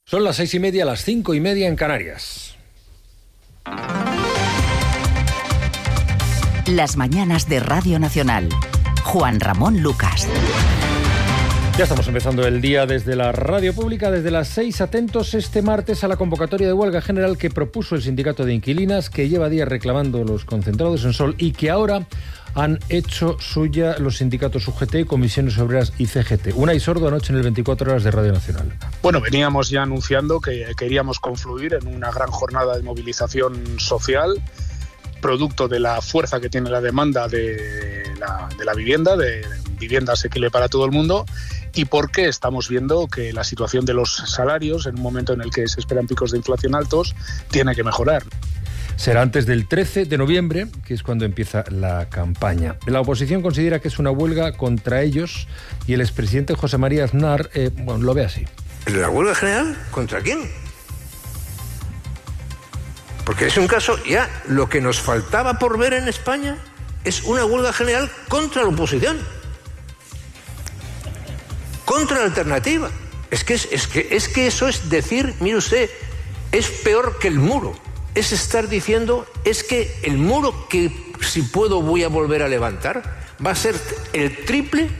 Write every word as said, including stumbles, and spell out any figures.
Son las seis y media, las cinco y media en Canarias. Las mañanas de Radio Nacional. Juan Ramón Lucas. Ya estamos empezando el día desde la radio pública, desde las seis, atentos este martes a la convocatoria de huelga general que propuso el sindicato de inquilinas, que lleva días reclamando los concentrados en Sol y que ahora han hecho suya los sindicatos U G T, Comisiones Obreras y C G T. Unai Sordo anoche en el veinticuatro horas de Radio Nacional. Bueno, veníamos ya anunciando que queríamos confluir en una gran jornada de movilización social, producto de la fuerza que tiene la demanda de la, de la vivienda, de vivienda asequible para todo el mundo, y porque estamos viendo que la situación de los salarios, en un momento en el que se esperan picos de inflación altos, tiene que mejorar. Será antes del trece de noviembre, que es cuando empieza la campaña. La oposición considera que es una huelga contra ellos y el expresidente José María Aznar eh, bueno, lo ve así. ¿La huelga general? ¿Contra quién? Porque es un caso, ya lo que nos faltaba por ver en España es una huelga general contra la oposición, contra la alternativa. Es que, es, es que, es que eso es decir, mire usted, es peor que el muro. Es estar diciendo, es que el muro que si puedo voy a volver a levantar va a ser el triple